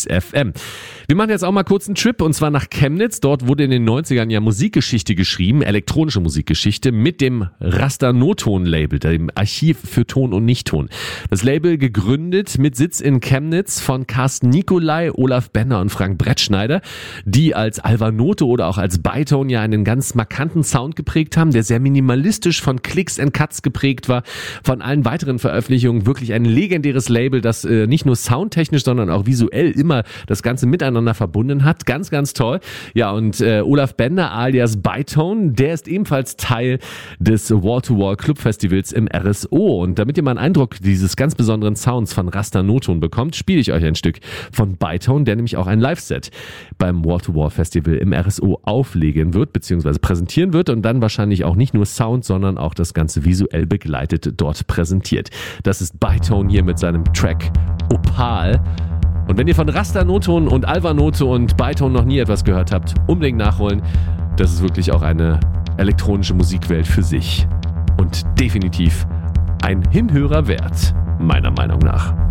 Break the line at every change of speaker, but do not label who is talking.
Kiss FM. Wir machen jetzt auch mal kurz einen Trip und zwar nach Chemnitz. Dort wurde in den 90ern ja Musikgeschichte geschrieben, elektronische Musikgeschichte mit dem Raster-No-Ton-Label, dem Archiv für Ton und Nichtton. Das Label gegründet mit Sitz in Chemnitz von Carsten Nicolai, Olaf Benner und Frank Brettschneider, die als Alvanote oder auch als Bytone ja einen ganz markanten Sound geprägt haben, der sehr minimalistisch von Clicks and Cuts geprägt war. Von allen weiteren Veröffentlichungen wirklich ein legendäres Label, das nicht nur soundtechnisch, sondern auch visuell immer das Ganze miteinander verbunden hat. Ganz, ganz toll. Ja, und Olaf Bender alias Bytone, der ist ebenfalls Teil des Wall-to-Wall Club Festivals im RSO. Und damit ihr mal einen Eindruck dieses ganz besonderen Sounds von Raster No-Ton bekommt, spiele ich euch ein Stück von Bytone, der nämlich auch ein Live-Set beim Wall-to-Wall Festival im RSO auflegen wird, beziehungsweise präsentieren wird und dann wahrscheinlich auch nicht nur Sound, sondern auch das Ganze visuell begleitet dort präsentiert. Das ist Bytone hier mit seinem Track Opal. Und wenn ihr von Raster No-Ton und Alvanote und Bytone noch nie etwas gehört habt, unbedingt nachholen. Das ist wirklich auch eine elektronische Musikwelt für sich. Und definitiv ein Hinhörer wert, meiner Meinung nach.